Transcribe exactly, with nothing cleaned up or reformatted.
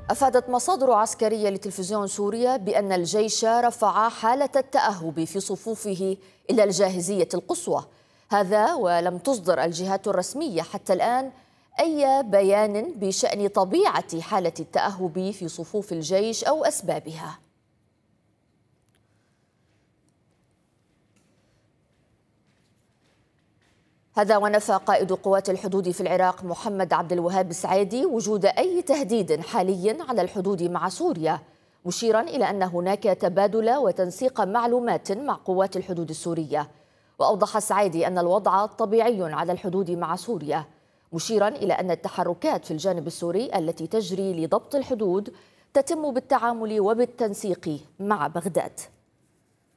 أفادت مصادر عسكرية لتلفزيون سوريا بأن الجيش رفع حالة التأهب في صفوفه إلى الجاهزية القصوى، هذا ولم تصدر الجهات الرسمية حتى الآن أي بيان بشأن طبيعة حالة التأهب في صفوف الجيش أو أسبابها. هذا ونفى قائد قوات الحدود في العراق محمد عبد الوهاب السعيدي وجود أي تهديد حالي على الحدود مع سوريا، مشيرا إلى أن هناك تبادل وتنسيق معلومات مع قوات الحدود السورية. وأوضح السعيدي أن الوضع طبيعي على الحدود مع سوريا، مشيرا إلى أن التحركات في الجانب السوري التي تجري لضبط الحدود تتم بالتعامل وبالتنسيق مع بغداد.